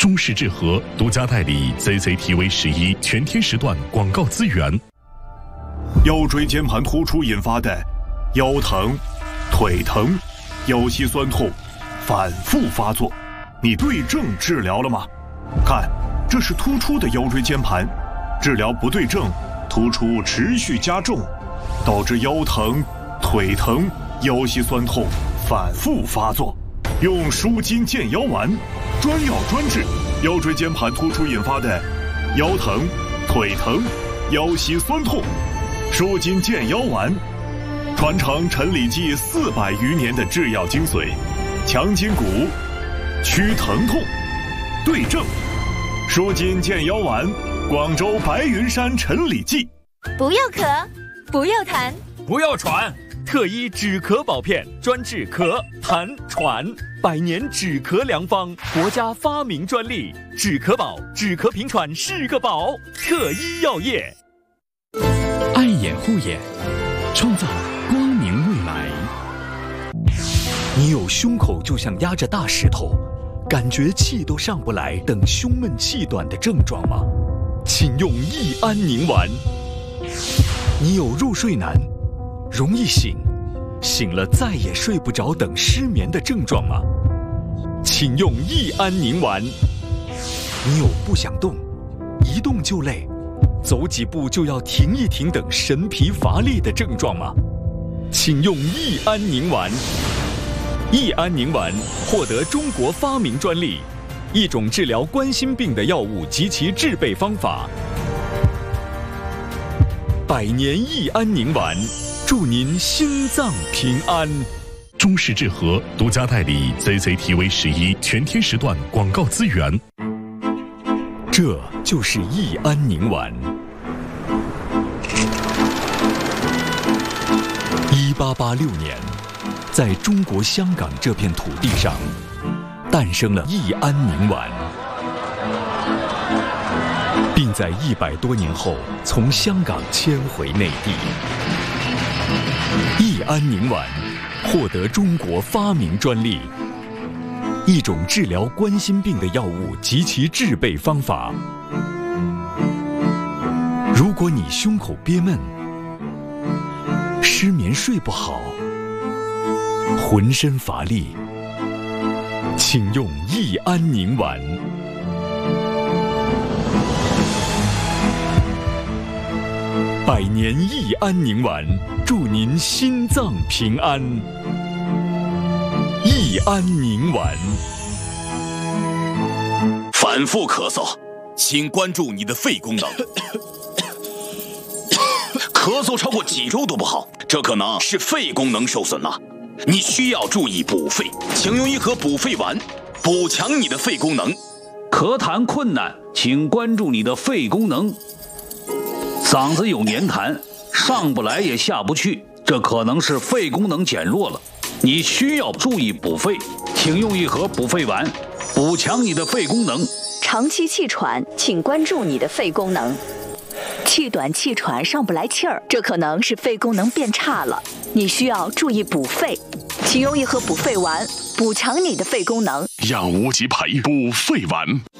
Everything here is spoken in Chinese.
中式治和独家代理 CCTV11全天时段广告资源。 腰椎间盘突出引发的腰疼、腿疼、腰膝酸痛反复发作，你对症治疗了吗？看，这是突出的腰椎间盘，治疗不对症，突出持续加重，导致腰疼、腿疼、腰膝酸痛反复发作。用舒筋健腰丸，专药专治腰椎间盘突出引发的腰疼、腿疼、腰膝酸痛。舒筋健腰丸，传承陈李济400余年的制药精髓，强筋骨，祛疼痛，对症。舒筋健腰丸，广州白云山陈李济。 不要咳，不要痰， 不要喘，特医止咳保片，专治咳、痰、喘，100年止咳良方，国家发明专利，止咳宝，止咳平喘是个宝，特医药业。 爱眼护眼，创造光明未来。 你有胸口就像压着大石头，感觉气都上不来等胸闷气短的症状吗？请用益安宁丸。你有入睡难，容易醒，醒了再也睡不着等失眠的症状吗？请用益安宁丸。你有不想动，一动就累，走几步就要停一停等神疲乏力的症状吗？请用益安宁丸。益安宁丸获得中国发明专利，一种治疗冠心病的药物及其制备方法。100年益安宁丸，祝您心脏平安。 中式治和独家代理 CCTV11全天时段广告资源。 这就是益安宁丸。1886年，在中国香港这片土地上，诞生了益安宁丸，并在100多年后从香港迁回内地。益安宁丸获得中国发明专利，一种治疗冠心病的药物及其制备方法。如果你胸口憋闷、失眠睡不好、浑身乏力，请用益安宁丸。100年益安宁丸，祝您心脏平安。益安宁丸。 反复咳嗽，请关注你的肺功能。咳嗽超过几周都不好，这可能是肺功能受损了。你需要注意补肺，请用一盒补肺丸，补强你的肺功能。 咳痰困难，请关注你的肺功能。嗓子有黏痰，上不来也下不去，这可能是肺功能减弱了。你需要注意补肺，请用一盒补肺丸，补强你的肺功能。 长期气喘，请关注你的肺功能。气短气喘上不来气儿，这可能是肺功能变差了，你需要注意补肺，请用一盒补肺丸，补强你的肺功能。 养无极培补肺丸。